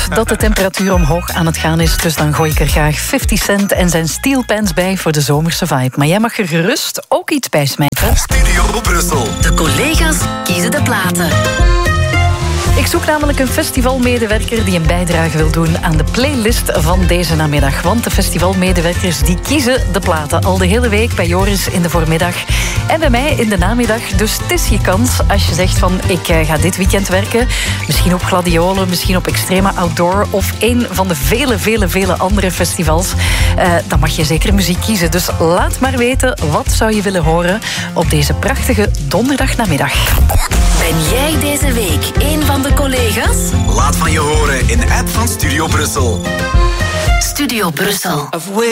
dat de temperatuur omhoog aan het gaan is. Dus dan gooi ik er graag 50 Cent en zijn Steel Pants bij voor de zomerse vibe. Maar jij mag er gerust ook iets bij smijten. Studio Brussel. De collega's kiezen de platen. Ik zoek namelijk een festivalmedewerker die een bijdrage wil doen aan de playlist van deze namiddag. Want de festivalmedewerkers die kiezen de platen al de hele week bij Joris in de voormiddag en bij mij in de namiddag. Dus het is je kans als je zegt van ik ga dit weekend werken. Misschien op Gladiolen, misschien op Extrema Outdoor of een van de vele andere festivals. Dan mag je zeker muziek kiezen. Dus laat maar weten, wat zou je willen horen op deze prachtige donderdagnamiddag. Ben jij deze week een van de collega's? Laat van je horen in de app van Studio Brussel. Studio Brussel.